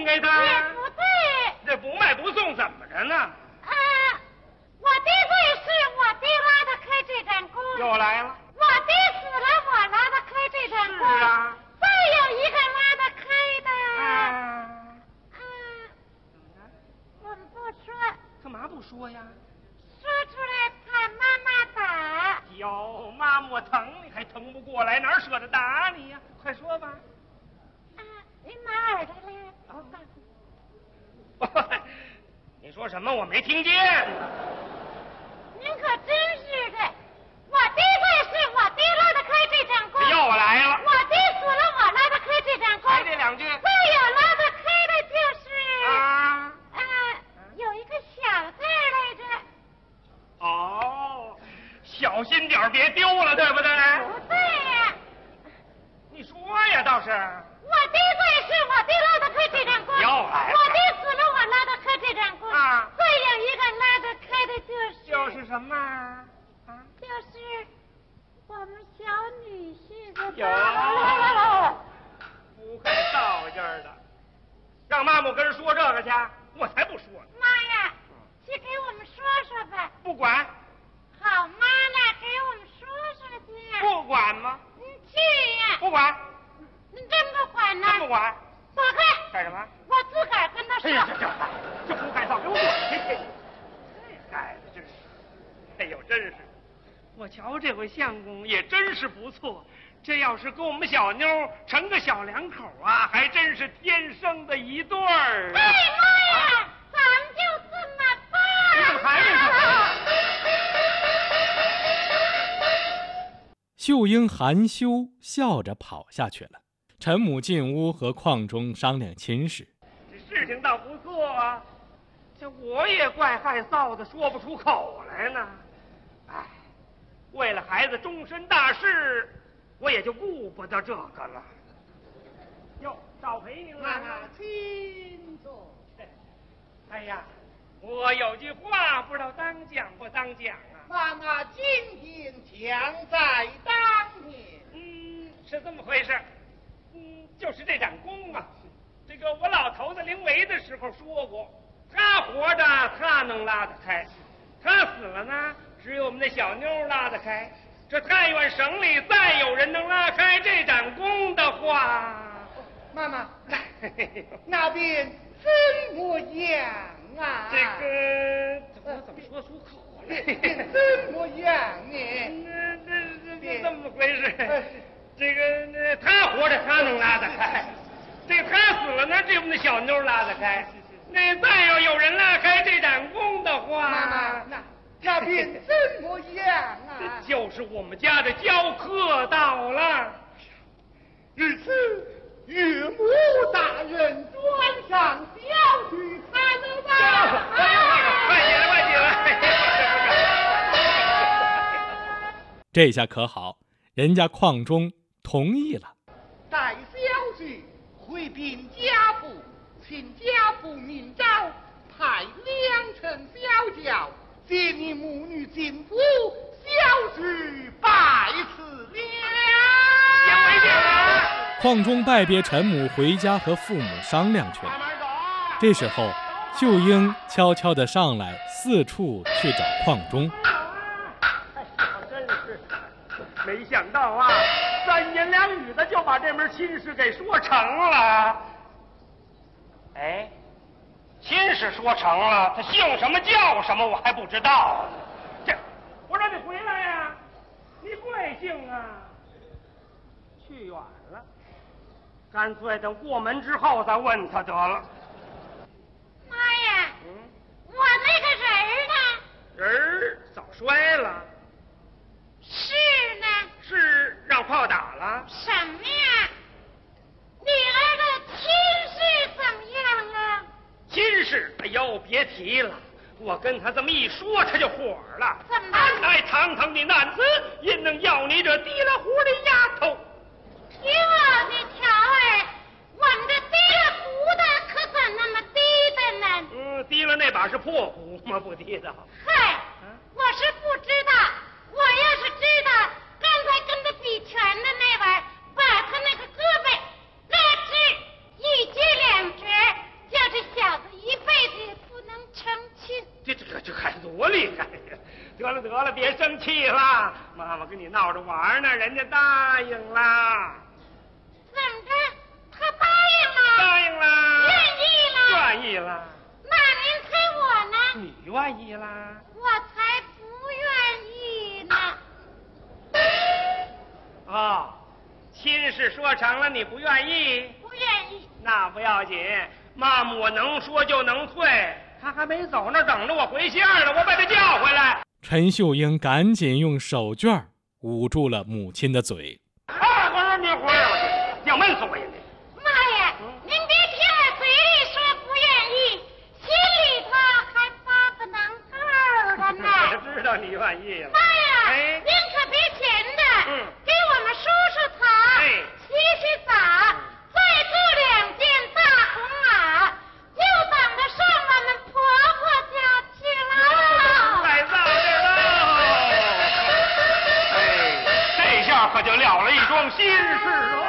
送给他？ 也不对。 这不卖不送怎么着呢？ 我的罪是我爹拉得开这盏弓。 又来了。 我爹死了，我拉得开这盏弓。 是啊。 再有一个拉得开的。我们不说。 干嘛不说呀？ 说出来怕妈妈打。 哟，妈妈我疼你还疼不过来，哪舍得打你呀？快说吧。 您马耳朵嘞？ 你说什么？我没听见。 您可真是的，我爹在世，我爹拉得开这盏弓。 又来了。 我爹死了，我拉得开这盏弓。 还这两句。 再有拉得开的就是有一个小字来着。 哦，小心点别丢了，对不对？ 不对呀。 你说呀，倒是。 我爹在世，我爹拉得开这盏弓。 又来了。 我爹死了，我拉得开这盏弓。再有一个拉得开的就是什么？ 就是我们小女婿的。 不会道劲儿的，让妈妈跟人说这个去，我才不说呢。 妈呀，去给我们说说吧。 不管。 好妈呢，给我们说说去。 不管吗？ 你去呀。 不管。 你真不管呢？ 真不管。 走开。 干什么？ 我自个儿跟他说。 哎呀，这胡改造，给我滚！这孩子真是，哎呦，真是，我瞧这回相公也真是不错。这要是跟我们小妞成个小两口啊，还真是天生的一对儿。 哎妈呀，咱们就这么办。 你怎么还是？ 秀英含羞笑着跑下去了。陈母进屋和邝忠商量亲事。 这事情倒不错啊，这我也怪害臊的，说不出口来呢。哎，为了孩子终身大事，我也就顾不得这个了。哟，少陪您了。 妈妈，请坐。 哎呀，我有句话不知道当讲不当讲啊。 妈妈今天强在当面。 是这么回事。就是这盏弓啊，这个我老头子临危的时候说过，他活着他能拉得开，他死了呢，只有我们那小妞拉得开。这但愿省里再有人能拉开这盏弓的话， 妈妈，那边怎么样啊？ 这个我怎么说出口来？ 怎么样呢？ 这么回事。这个他活着他能拉得开，这个他死了呢，只有我们那小妞拉得开。那再要有人拉开这盏弓的话， 妈妈，那边怎么样啊？ 就是我们家的教课到了。 日此岳母大人端上小婿才能吧。 快起来，快起来！ 这下可好，人家邝忠同意了。 待小婿回禀家父，请家父明诏，派2乘小轿接你母女进府，小婿拜辞了。 先回去了。 邝忠拜别陈母，回家和父母商量去了。这时候，秀英悄悄地上来，四处去找邝忠。 真是没想到啊，3言2语的就把这门亲事给说成了。哎，亲事说成了，他姓什么叫什么我还不知道。这，我让你回来呀，你贵姓啊？去远了，干脆等过门之后再问他得了。 妈呀，我那个人呢？ 人早摔了。 是呢？ 是让炮打了。 什么呀？女儿的亲事怎么样啊？ 亲事，哎呦，别提了，我跟他这么一说，他就火了。 怎么？ 哎，堂堂的男子，因能要你这提了壶的丫头。 哟，你瞧儿，我们这提了壶的可怎那么低的呢？ 提了那把是破壶吗？不提的。 嗨，我是不知道。我要是知道，刚才跟他比拳的那玩意儿，把他那个胳膊拉直，一截2截， 得了，别生气了，妈妈跟你闹着玩呢，人家答应了。 怎么着？他答应了？ 答应了。 愿意了？ 愿意了。 那您猜我呢？ 你愿意啦？ 我才不愿意呢。 哦，亲事说成了，你不愿意？ 不愿意。 那不要紧，妈妈我能说就能退。他还没走，那等着我回信呢，我把他叫回来。 陈秀英赶紧用手绢捂住了母亲的嘴。 我说你回来，我要闷死我也得。 妈呀，您别听我嘴里说不愿意，心里头还发个能够的呢。 我知道你愿意了。 妈呀， 哎， 您可别闲着，给我们梳梳头，洗洗澡，再雇2件大红袄，就等着上我们婆婆家去了。 来到这喽！哎，这下可就了了一桩心事喽。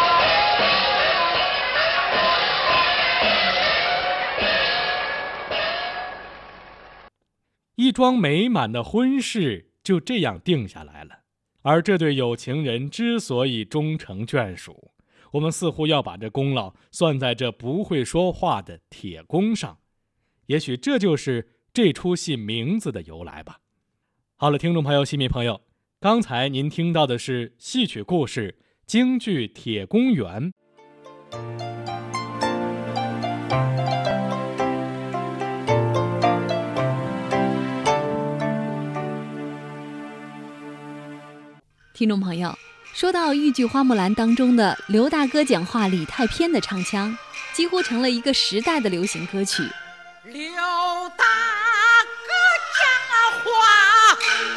一桩美满的婚事就这样定下来了。而这对有情人之所以终成眷属，我们似乎要把这功劳算在这不会说话的铁公上。也许这就是这出戏名字的由来吧。好了，听众朋友、戏迷朋友，刚才您听到的是戏曲故事京剧《铁公园》。 听众朋友，说到豫剧《花木兰》当中的刘大哥讲话李太偏的唱腔，几乎成了一个时代的流行歌曲。 刘大哥讲话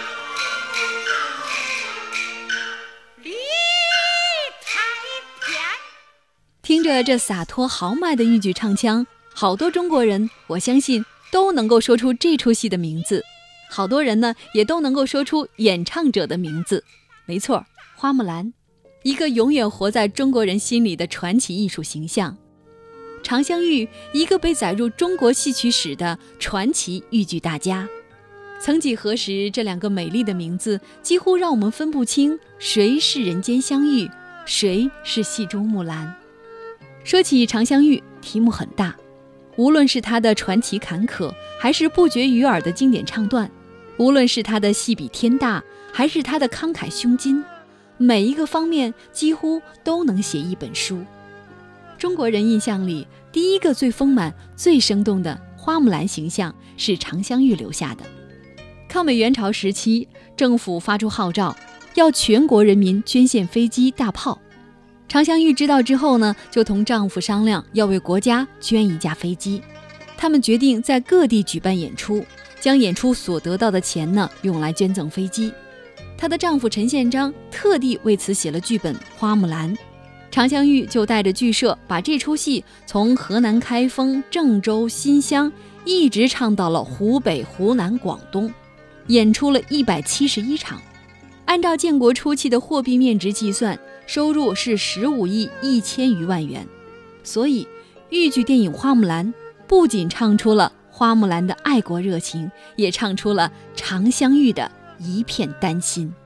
李太偏， 听着这洒脱豪迈的豫剧唱腔，好多中国人我相信都能够说出这出戏的名字，好多人呢也都能够说出演唱者的名字。没错，花木兰，一个永远活在中国人心里的传奇艺术形象；常香玉，一个被载入中国戏曲史的传奇豫剧大家。曾几何时，这2个美丽的名字几乎让我们分不清谁是人间香玉，谁是戏中木兰。说起常香玉，题目很大，无论是她的传奇坎坷，还是不绝于耳的经典唱段，无论是她的戏比天大，还是他的慷慨胸襟，每一个方面几乎都能写一本书。中国人印象里，第一个最丰满、最生动的花木兰形象是常香玉留下的。抗美援朝时期，政府发出号召，要全国人民捐献飞机、大炮。常香玉知道之后呢，就同丈夫商量要为国家捐1架飞机。他们决定在各地举办演出，将演出所得到的钱呢，用来捐赠飞机。她的丈夫陈宪章特地为此写了剧本《花木兰》，常香玉就带着剧社把这出戏从河南开封、郑州、新乡一直唱到了湖北、湖南、广东，演出了171场。按照建国初期的货币面值计算，收入是15亿1000余万元。所以豫剧电影《花木兰》不仅唱出了花木兰的爱国热情，也唱出了常香玉的一片丹心。